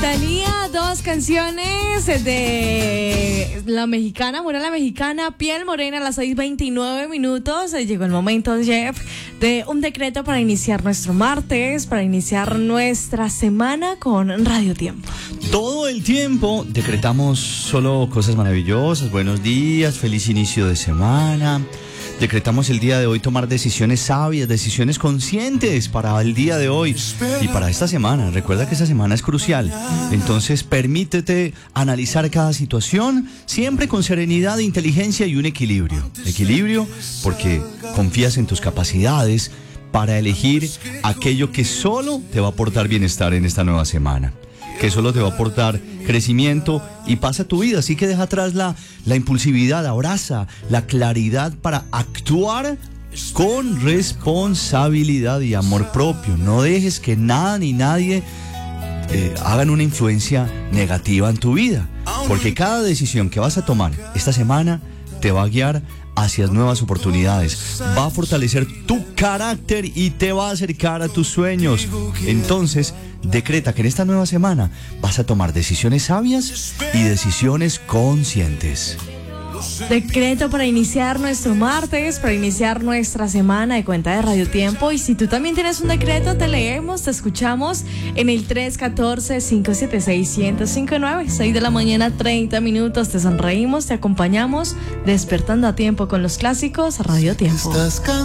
Tenía dos canciones de la mexicana, Morena la Mexicana, Piel Morena a las 6:29. Llegó el momento, Jeff, de un decreto para iniciar nuestro martes, para iniciar nuestra semana con Radio Tiempo. Todo el tiempo decretamos solo cosas maravillosas, buenos días, feliz inicio de semana. Decretamos el día de hoy tomar decisiones sabias, decisiones conscientes para el día de hoy y para esta semana. Recuerda que esta semana es crucial. Entonces permítete analizar cada situación siempre con serenidad, inteligencia y un equilibrio. Equilibrio porque confías en tus capacidades para elegir aquello que solo te va a aportar bienestar en esta nueva semana, que solo te va a aportar crecimiento y pasa tu vida. Así que deja atrás la impulsividad, abraza la claridad para actuar con responsabilidad y amor propio. No dejes que nada ni nadie hagan una influencia negativa en tu vida, porque cada decisión que vas a tomar esta semana te va a guiar hacia nuevas oportunidades, va a fortalecer tu carácter y te va a acercar a tus sueños. Entonces, decreta que en esta nueva semana vas a tomar decisiones sabias y decisiones conscientes. Decreto para iniciar nuestro martes, para iniciar nuestra semana de cuenta de Radio Tiempo. Y si tú también tienes un decreto, te leemos, te escuchamos en el 314-576-1059. 6 de la mañana, 30 minutos. Te sonreímos, te acompañamos, despertando a tiempo con los clásicos Radio Tiempo.